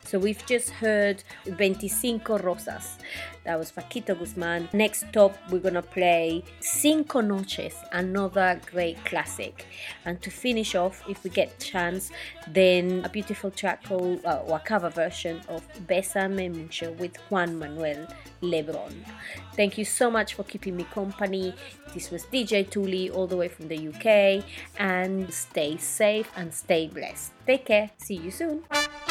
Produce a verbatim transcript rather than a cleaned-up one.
So we've just heard Veinticinco Rosas. That was Paquito Guzman. Next up, we're gonna play Cinco Noches, another great classic. And to finish off, if we get chance, then a beautiful track called, uh, or a cover version of Bésame Mucho with Juan Manuel Lebrón. Thank you so much for keeping me company. This was D J Tuli all the way from the U K, and stay safe and stay blessed. Take care. See you soon.